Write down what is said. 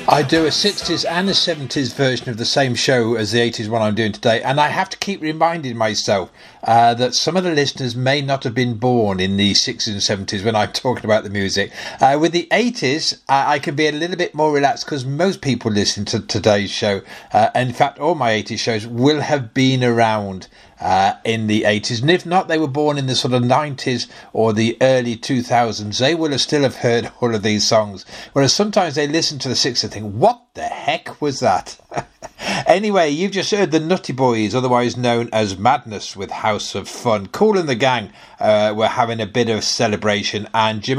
I do a 60s and a 70s version of the same show as the 80s one I'm doing today, and I have to keep reminding myself that some of the listeners may not have been born in the 60s and 70s when I'm talking about the music. With the 80s, I can be a little bit more relaxed because most people listening to today's show, in fact all my 80s shows, will have been around in the 80s, and if not, they were born in the sort of 90s or the early 2000s. They will have still have heard all of these songs, whereas sometimes they listen to the 60s and think, what the heck was that? Anyway, you've just heard the Nutty Boys, otherwise known as Madness, with House of Fun. Kool and the Gang were having a bit of celebration, and Jim